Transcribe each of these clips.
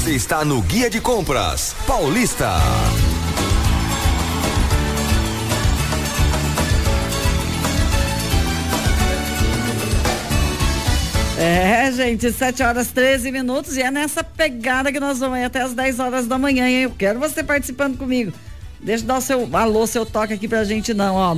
Você está no Guia de Compras Paulista. Gente, 7h13 e é nessa pegada que nós vamos ir até as 10 horas da manhã, hein? Eu quero você participando comigo. Deixa eu dar o seu alô, seu toque aqui pra gente não, ó,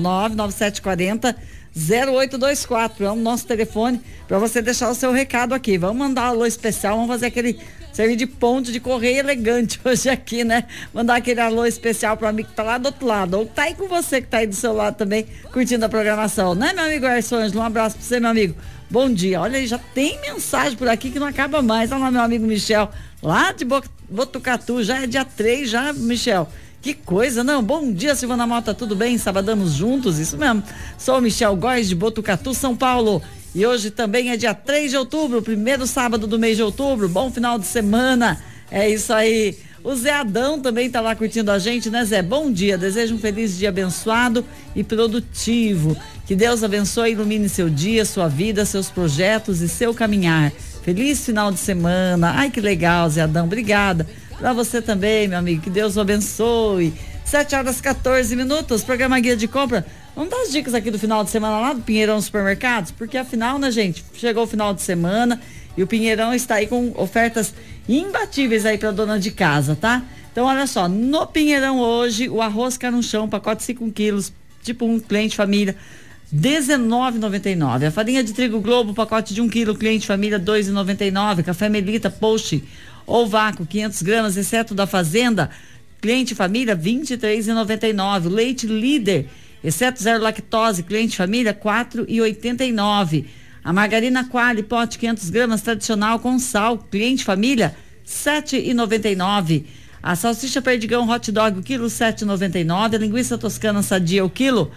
99740-0824 é o nosso telefone pra você deixar o seu recado aqui. Vamos mandar um alô especial, vamos fazer aquele serviço de ponte de correio elegante hoje aqui, né? Mandar aquele alô especial pro amigo que tá lá do outro lado, ou tá aí com você que tá aí do seu lado também, curtindo a programação, né, meu amigo Erson Ângelo? Um abraço pra você, meu amigo. Bom dia, olha aí, já tem mensagem por aqui que não acaba mais. Olha lá, meu amigo Michel, lá de Botucatu, já é dia 3 já, Michel. Que coisa, não? Bom dia, Silvana Mota, tudo bem? Sabadamos juntos, isso mesmo. Sou o Michel Góes de Botucatu, São Paulo. E hoje também é dia 3 de outubro, primeiro sábado do mês de outubro. Bom final de semana. É isso aí. O Zé Adão também tá lá curtindo a gente, né, Zé? Bom dia, desejo um feliz dia abençoado e produtivo. Que Deus abençoe e ilumine seu dia, sua vida, seus projetos e seu caminhar. Feliz final de semana. Ai, que legal, Zé Adão. Obrigada. Pra você também, meu amigo. Que Deus o abençoe. 7h14, programa Guia de Compra. Vamos dar as dicas aqui do final de semana lá do Pinheirão Supermercados, porque afinal, né, gente, chegou o final de semana e o Pinheirão está aí com ofertas imbatíveis aí pra dona de casa, tá? Então, olha só, no Pinheirão hoje, o arroz carunchão, pacote 5 quilos, tipo um cliente família, R$19,99. A farinha de trigo Globo, pacote de 1 quilo, cliente família, R$2,99. Café Melita Post ou vácuo, 500 gramas, exceto da Fazenda, cliente família, R$23,99. Leite Líder, exceto zero lactose, cliente família, R$4,89. A margarina Quali, pote 500 gramas, tradicional com sal, cliente família, R$7,99. A salsicha Perdigão Hot Dog, o quilo, R$7,99. A linguiça toscana sadia, o quilo,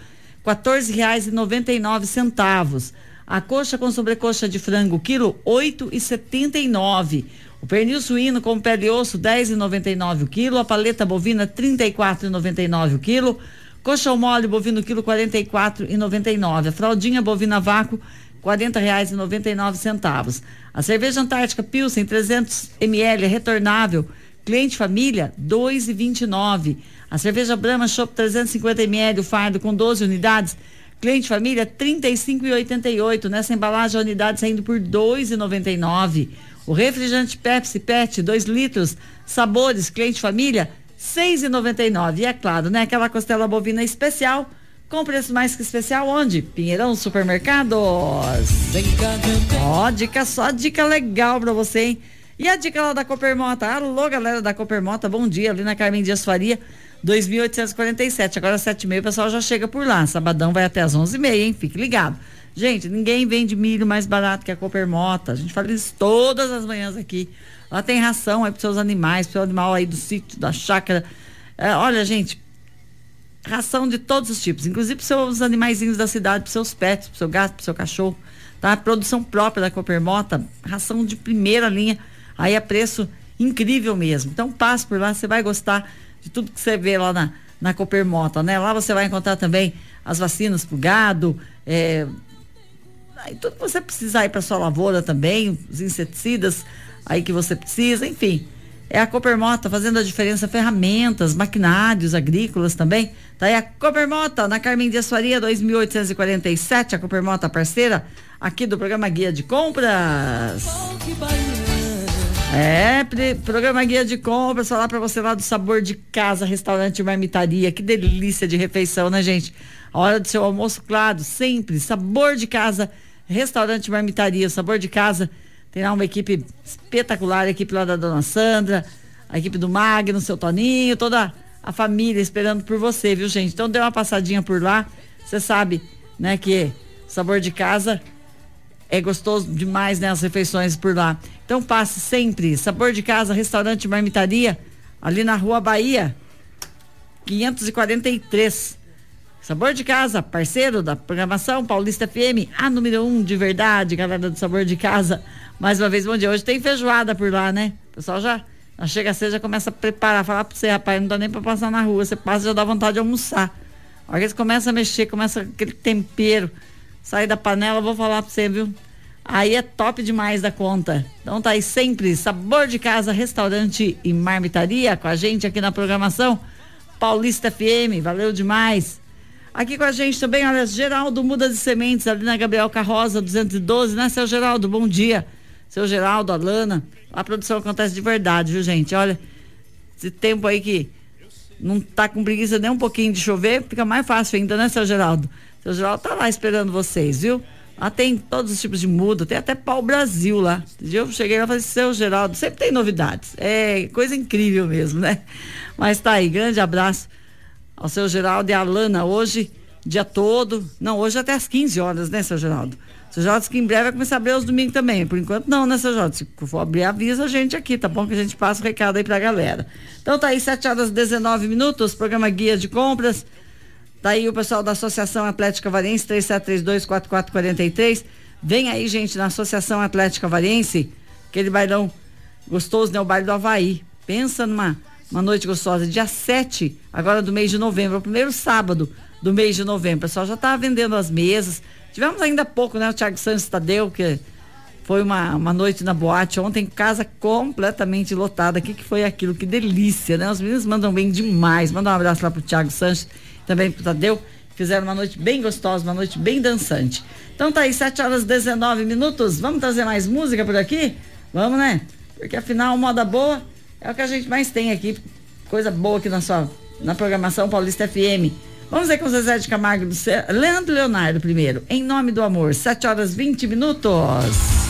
R$14,99. A coxa com sobrecoxa de frango, quilo, R$8,79. O pernil suíno com pele e osso, R$10,99 o quilo. A paleta bovina, R$34,99 o quilo. Coxão mole bovino, quilo, R$44,99. A fraldinha bovina vácuo, R$40,99. A cerveja Antártica Pilsen, 300 ml, retornável, cliente família, R$2,29. A cerveja Brahma Chopp 350 ml, o fardo com 12 unidades, cliente família, R$35,88. Nessa embalagem, a unidade saindo por R$2,99. O refrigerante Pepsi Pet, 2 litros, sabores, cliente família, R$6,99. E é claro, né? Aquela costela bovina especial, com preço mais que especial, onde? Pinheirão Supermercados. Ó, dica legal pra você, hein? E a dica lá da Coopermota. Alô, galera da Coopermota, bom dia, ali na Carmen Dias Faria, 2.847, agora 7h30, o pessoal já chega por lá. Sabadão vai até as 11h30, hein? Fique ligado. Gente, ninguém vende milho mais barato que a Coopermota. A gente fala isso todas as manhãs aqui. Lá tem ração aí pros seus animais, pro seu animal aí do sítio, da chácara. Olha, gente, ração de todos os tipos, inclusive pros seus animaizinhos da cidade, pros seus pets, pro seu gato, pro seu cachorro, tá? Produção própria da Coopermota, ração de primeira linha, aí a preço incrível mesmo. Então passe por lá, você vai gostar de tudo que você vê lá na Coopermota, né? Lá você vai encontrar também as vacinas pro gado, tudo que você precisar aí para sua lavoura também, os inseticidas aí que você precisa, enfim. É a Coopermota fazendo a diferença, ferramentas, maquinários agrícolas também. Tá aí a Coopermota na Carmen Dias Faria, 2.847, a Coopermota parceira aqui do programa Guia de Compras. Programa Guia de Compras, falar pra você lá do Sabor de Casa, restaurante e marmitaria, que delícia de refeição, né, gente? A hora do seu almoço, claro, sempre, Sabor de Casa, restaurante e marmitaria, Sabor de Casa, tem lá uma equipe espetacular, a equipe lá da dona Sandra, a equipe do Magno, seu Toninho, toda a família esperando por você, viu, gente? Então dê uma passadinha por lá, você sabe, né, que Sabor de Casa é gostoso demais, né, as refeições por lá. Então passe sempre, Sabor de Casa, restaurante e marmitaria, ali na Rua Bahia, 543. Sabor de Casa, parceiro da programação Paulista FM, a número 1 de verdade, galera do Sabor de Casa. Mais uma vez, bom dia. Hoje tem feijoada por lá, né? O pessoal já chega cedo, já começa a preparar, falar pra você, rapaz, não dá nem pra passar na rua, você passa e já dá vontade de almoçar. A hora que eles começam a mexer, começa aquele tempero, sair da panela, vou falar pra você, viu? Aí é top demais da conta. Então tá aí sempre, Sabor de Casa, restaurante e marmitaria com a gente aqui na programação Paulista FM, valeu demais. Aqui com a gente também, olha, Geraldo Muda de Sementes, ali na Gabriel Carroza 212, né, seu Geraldo? Bom dia. Seu Geraldo, Alana, a produção acontece de verdade, viu, gente? Olha, esse tempo aí que não tá com preguiça nem um pouquinho de chover, fica mais fácil ainda, né, seu Geraldo? Seu Geraldo tá lá esperando vocês, viu? Lá tem todos os tipos de muda, tem até pau-brasil lá. Eu cheguei lá e falei, seu Geraldo, sempre tem novidades. É coisa incrível mesmo, né? Mas tá aí, grande abraço ao seu Geraldo e a Alana, hoje, dia todo. Não, hoje até às 15 horas, né, seu Geraldo? Seu Geraldo disse que em breve vai começar a abrir os domingos também. Por enquanto não, né, seu Geraldo? Se for abrir, avisa a gente aqui, tá bom? Que a gente passa o recado aí pra galera. Então tá aí, 7h19, programa Guia de Compras. Tá aí o pessoal da Associação Atlética Varense, 3732-4443. Vem aí, gente, na Associação Atlética Varense, aquele bailão gostoso, né? O baile do Havaí. Pensa numa noite gostosa. Dia 7, agora do mês de novembro, o primeiro sábado do mês de novembro. O pessoal já tá vendendo as mesas. Tivemos ainda há pouco, né? O Thiago Santos Tadeu, que foi uma noite na boate ontem, casa completamente lotada. O que foi aquilo? Que delícia, né? Os meninos mandam bem demais. Manda um abraço lá pro Thiago Santos, também pro Tadeu. Fizeram uma noite bem gostosa, uma noite bem dançante. Então tá aí, 7h19. Vamos trazer mais música por aqui? Vamos, né? Porque afinal, moda boa é o que a gente mais tem aqui. Coisa boa aqui na programação Paulista FM. Vamos ver com o Zezé de Camargo do Leandro Leonardo primeiro. Em Nome do Amor, 7h20.